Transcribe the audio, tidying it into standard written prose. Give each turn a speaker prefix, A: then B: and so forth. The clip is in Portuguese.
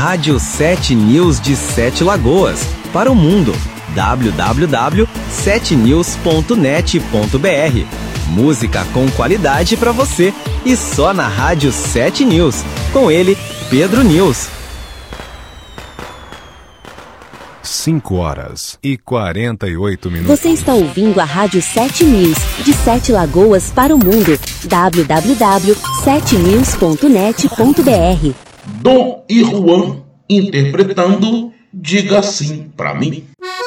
A: Rádio 7 News de Sete Lagoas, para o mundo. www.7news.net.br. Música com qualidade para você e só na Rádio 7 News. Com ele, Pedro News.
B: 5h48.
C: Você está ouvindo a Rádio 7 News, de Sete Lagoas para o mundo. www.7news.net.br.
D: Dom e Juan interpretando Diga Sim Pra Mim.